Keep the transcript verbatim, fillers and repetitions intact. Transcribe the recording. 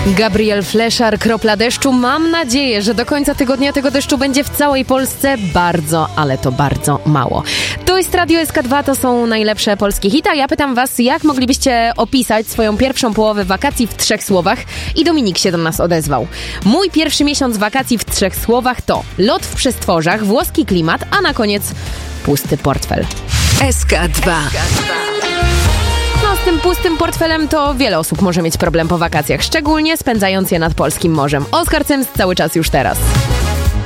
Gabriel Fleszar, Kropla deszczu. Mam nadzieję, że do końca tygodnia tego deszczu będzie w całej Polsce bardzo, ale to bardzo mało. To jest Radio S K dwa, to są najlepsze polskie hity. Ja pytam was, jak moglibyście opisać swoją pierwszą połowę wakacji w trzech słowach? I Dominik się do nas odezwał. Mój pierwszy miesiąc wakacji w trzech słowach to lot w przestworzach, włoski klimat, a na koniec pusty portfel. S K dwa. No, z tym pustym portfelem to wiele osób może mieć problem po wakacjach, szczególnie spędzając je nad polskim morzem. Oskar Cymsk cały czas już teraz.